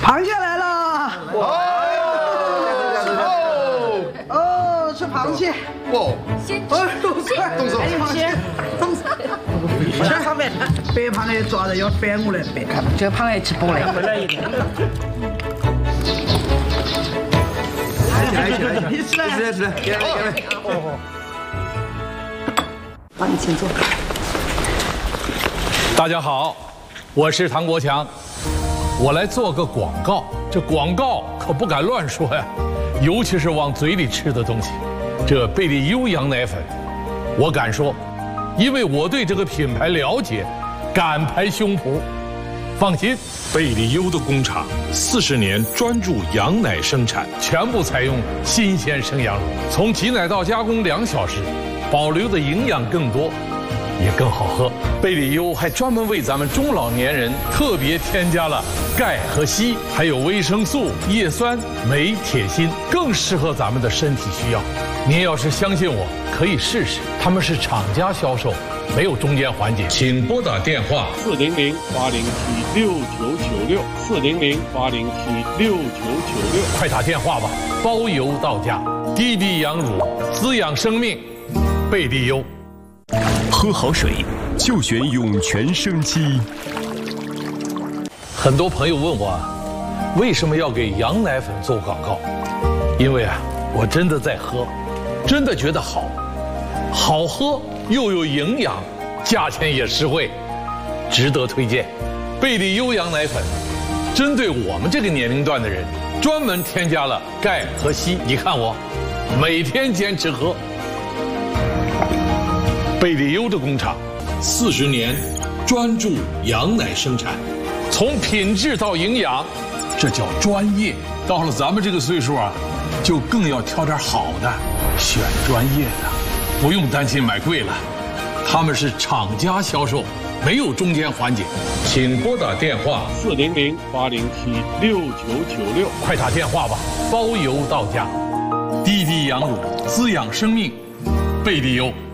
螃蟹来了！哦，吃螃蟹。 哦， 动手，先。先上面，白螃蟹抓的要反过来白，看这个螃蟹吃饱了。回来一点。来，吃来。帮你请坐。 大家好，我是唐国强，我来做个广告。这广告可不敢乱说呀，尤其是往嘴里吃的东西。这贝利优羊奶粉，我敢说，因为我对这个品牌了解，敢拍胸脯。放心，贝利优的工厂40年专注羊奶生产，全部采用新鲜生羊乳，从挤奶到加工2小时，保留的营养更多。也更好喝。贝利优还专门为咱们中老年人特别添加了钙和硒，还有维生素、叶酸、镁、铁、锌，更适合咱们的身体需要。您要是相信我，可以试试。他们是厂家销售，没有中间环节。请拨打电话400-807-6996，400-807-6996，快打电话吧，包邮到家。低低羊乳，滋养生命，贝利优。 喝好水就选涌泉生机。 很多朋友问我，为什么要给羊奶粉做广告？因为我真的在喝，真的觉得好喝又有营养，价钱也实惠，值得推荐。贝利优羊奶粉，针对我们这个年龄段的人，专门添加了钙和硒。你看我，每天坚持喝。贝利优的工厂40年专注羊奶生产，从品质到营养，这叫专业。到了咱们这个岁数就更要挑点好的，选专业的，不用担心买贵了。他们是厂家销售，没有中间环节。请拨打电话400-807-6996，快打电话吧，包邮到家。低低羊乳，滋养生命，贝利优。